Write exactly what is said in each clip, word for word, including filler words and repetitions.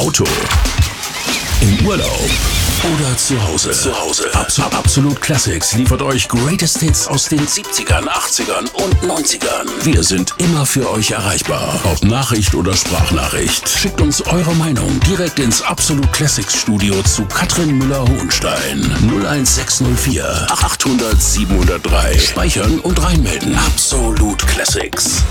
Auto, im Urlaub oder zu Hause. Zu Hause. Absolut, Absolut Classics liefert euch Greatest Hits aus den siebzigern, achtzigern und neunzigern. Wir sind immer für euch erreichbar. Ob Nachricht oder Sprachnachricht. Schickt uns eure Meinung direkt ins Absolut Classics Studio zu Katrin Müller-Hohenstein. null eins sechs null vier achthundert siebenhundertdrei. Speichern und reinmelden. Absolut Classics.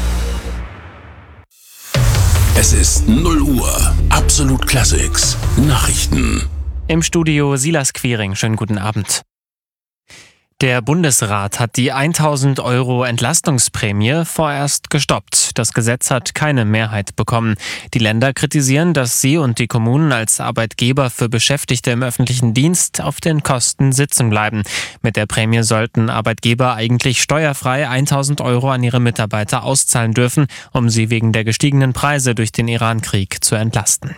Es ist null Uhr. Absolut Classics. Nachrichten. Im Studio Silas Quiring. Schönen guten Abend. Der Bundesrat hat die tausend Euro Entlastungsprämie vorerst gestoppt. Das Gesetz hat keine Mehrheit bekommen. Die Länder kritisieren, dass sie und die Kommunen als Arbeitgeber für Beschäftigte im öffentlichen Dienst auf den Kosten sitzen bleiben. Mit der Prämie sollten Arbeitgeber eigentlich steuerfrei tausend Euro an ihre Mitarbeiter auszahlen dürfen, um sie wegen der gestiegenen Preise durch den Iran-Krieg zu entlasten.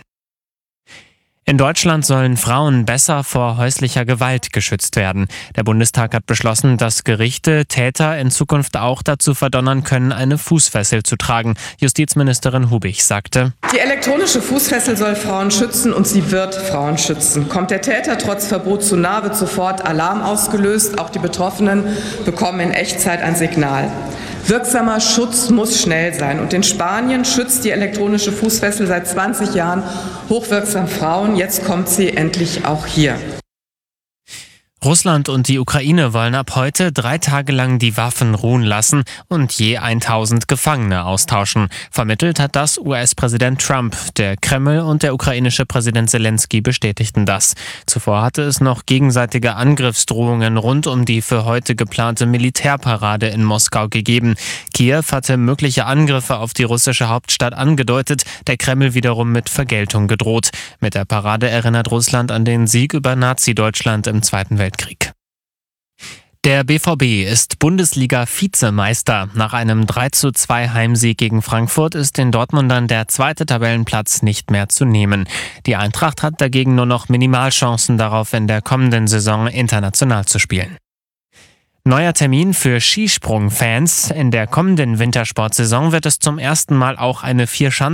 In Deutschland sollen Frauen besser vor häuslicher Gewalt geschützt werden. Der Bundestag hat beschlossen, dass Gerichte Täter in Zukunft auch dazu verdonnern können, eine Fußfessel zu tragen. Justizministerin Hubig sagte: Die elektronische Fußfessel soll Frauen schützen und sie wird Frauen schützen. Kommt der Täter trotz Verbot zu nah, wird sofort Alarm ausgelöst. Auch die Betroffenen bekommen in Echtzeit ein Signal. Wirksamer Schutz muss schnell sein. Und in Spanien schützt die elektronische Fußfessel seit zwanzig Jahren hochwirksam Frauen. Jetzt kommt sie endlich auch hier. Russland und die Ukraine wollen ab heute drei Tage lang die Waffen ruhen lassen und je tausend Gefangene austauschen. Vermittelt hat das U S-Präsident Trump. Der Kreml und der ukrainische Präsident Zelensky bestätigten das. Zuvor hatte es noch gegenseitige Angriffsdrohungen rund um die für heute geplante Militärparade in Moskau gegeben. Kiew hatte mögliche Angriffe auf die russische Hauptstadt angedeutet, der Kreml wiederum mit Vergeltung gedroht. Mit der Parade erinnert Russland an den Sieg über Nazi-Deutschland im Zweiten Weltkrieg. Krieg. Der B V B ist Bundesliga-Vizemeister. Nach einem drei zu zwei Heimsieg gegen Frankfurt ist den Dortmundern der zweite Tabellenplatz nicht mehr zu nehmen. Die Eintracht hat dagegen nur noch Minimalchancen darauf, in der kommenden Saison international zu spielen. Neuer Termin für Skisprung-Fans. In der kommenden Wintersportsaison wird es zum ersten Mal auch eine Vierschanzentournee